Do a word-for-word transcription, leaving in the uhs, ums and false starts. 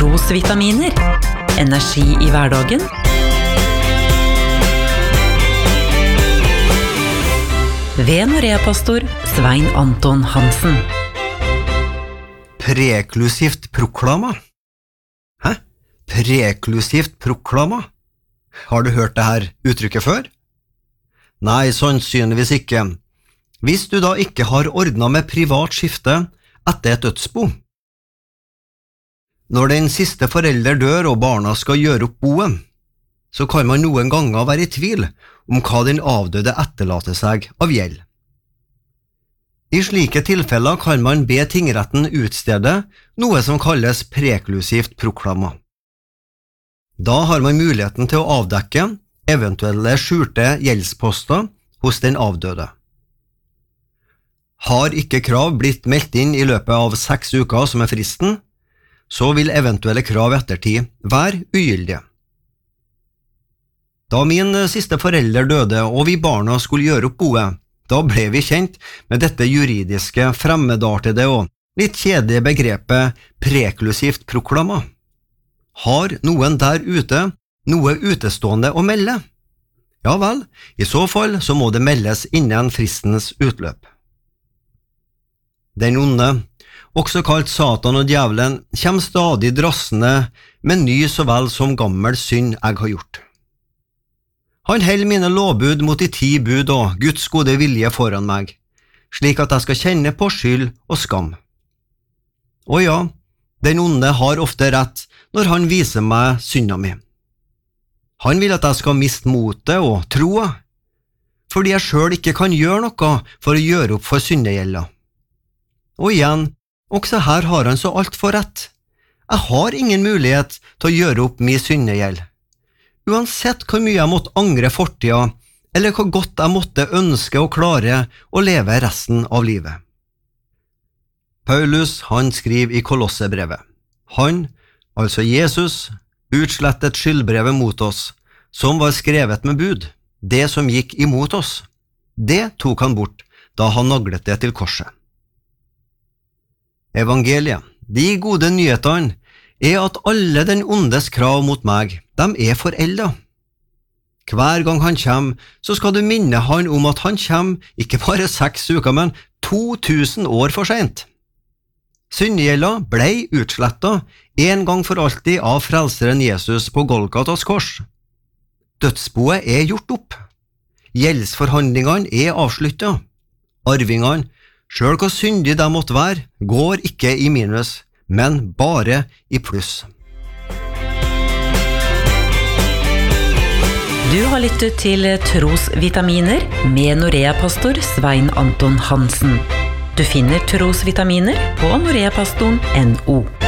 trosvitaminer. Energi i hverdagen. Ved Norea-pastor Svein Anton Hansen. Preklusivt proklama? Hæ? Preklusivt proklama? Har du hørt det her uttrykket før? Nei, sannsynligvis ikke. Hvis du da ikke har ordnet med privat skifte etter et dødsbo. Når den siste forelder dør og barna skal gjøre opp boet, så kan man noen ganger være i tvil om hva den avdøde etterlater seg av gjeld. I slike tilfeller kan man be tingretten utstede noe som kalles preklusivt proklama. Da har man muligheten til å avdekke eventuelle skjulte gjeldsposter hos den avdøde. Har ikke krav blitt meldt inn i løpet av seks uker som er fristen, så vil eventuelle krav ettertid være ugyldige. Da min siste forelder døde og vi barna skulle gjøre opp boet, da ble vi kjent med dette juridiske, fremmedartede og litt kjedelige begrepet preklusivt proklama. Har noen der ute noe utestående å melde? Ja vel, i så fall så må det meldes innen fristens utløp. Den onde, også kalt Satan og djevelen, kommer stadig drassende med ny så vel som gammel synd jeg har gjort. Han holder mine lovbud mot de ti bud og Guds gode vilje foran meg, slik at jeg skal kjenne på skyld og skam. Og ja, den onde har ofte rett når han viser meg synda mi. Han vil at jeg skal miste motet og troa, fordi jeg selv ikke kan gjøre noe for å gjøre opp for syndegjelda. Og igjen, også her har han så alt for rett. Jeg har ingen mulighet til å gjøre opp min syndegjeld. Uansett hvor mye jeg måtte angre fortida, eller hvor godt jeg måtte ønske å klare å leve resten av livet. Paulus, han skriver i Kolossebrevet. Han, altså Jesus, utslettet skyldbrevet mot oss, som var skrevet med bud, det som gikk imot oss. Det tok han bort da han naglet det til korset. Evangeliet, de gode nyhetene, er at alle den ondes krav mot meg, de er foreldet. Hver gang han kommer, så skal du minne han om at han kommer ikke bare seks uker, men to tusen år for sent. Syndegjelda ble utslettet en gang for alltid av frelseren Jesus på Golgatas kors. Dødsboet er gjort opp. Gjeldsforhandlingene er avsluttet. Arvingene, selv hvor syndig de måtte være, går ikke i minus, men bare i pluss. Du har lyttet til Trosvitaminer med Norea-pastor Svein Anton Hansen. Du finner Trosvitaminer på noreapastoren punktum no.